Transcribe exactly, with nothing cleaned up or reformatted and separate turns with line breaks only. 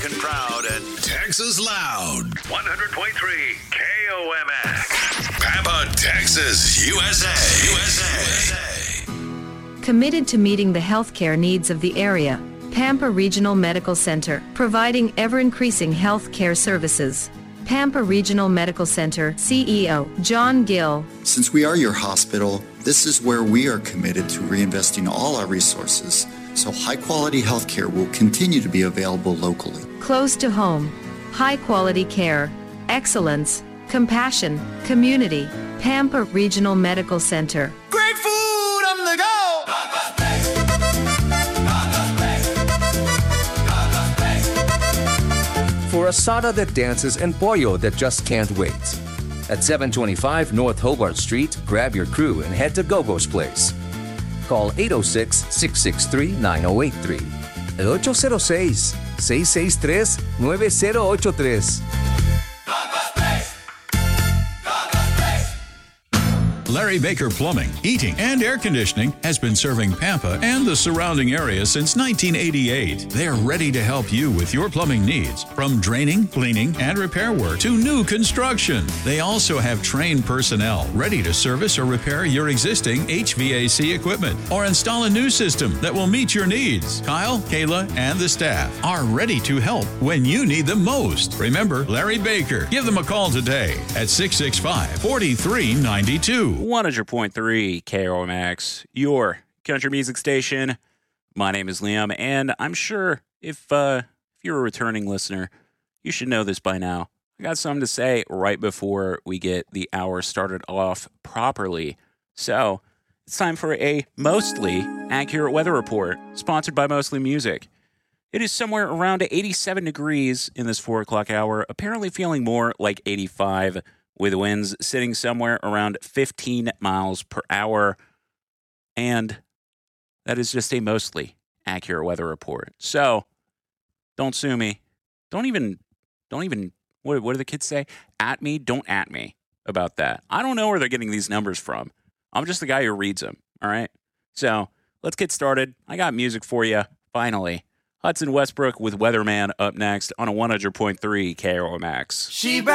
Proud and Texas Loud. one hundred point three K O M X. Pampa, Texas, U S A. U S A.
Committed to meeting the healthcare needs of the area, Pampa Regional Medical Center, providing ever-increasing healthcare services. Pampa Regional Medical Center C E O John Gill.
Since we are your hospital, this is where we are committed to reinvesting all our resources, so high-quality healthcare will continue to be available locally.
Close to home, high-quality care, excellence, compassion, community. Pampa Regional Medical Center.
Great food on the go!
For asada that dances and pollo that just can't wait. At seven twenty-five North Hobart Street, grab your crew and head to Gogo's Place. Call eight oh six, six six three, nine oh eight three. El eight oh six, six six three, nine oh eight three.
Larry Baker Plumbing, Heating, and Air Conditioning has been serving Pampa and the surrounding area since nineteen eighty-eight. They're ready to help you with your plumbing needs, from draining, cleaning, and repair work to new construction. They also have trained personnel ready to service or repair your existing H V A C equipment or install a new system that will meet your needs. Kyle, Kayla, and the staff are ready to help when you need them most. Remember Larry Baker. Give them a call today at six six five, four three nine two.
one hundred point three K O M X, your country music station. My name is Liam, and I'm sure if uh, if you're a returning listener, you should know this by now. I got something to say right before we get the hour started off properly. So it's time for a mostly accurate weather report, sponsored by Mostly Music. It is somewhere around eighty-seven degrees in this four o'clock hour, apparently feeling more like eighty-five, with winds sitting somewhere around fifteen miles per hour. And that is just a mostly accurate weather report. So don't sue me. Don't even, don't even, what, what do the kids say? At me, don't at me about that. I don't know where they're getting these numbers from. I'm just the guy who reads them, all right? So let's get started. I got music for you, finally. Hudson Westbrook with Weatherman up next on a one hundred point three K O M X.
She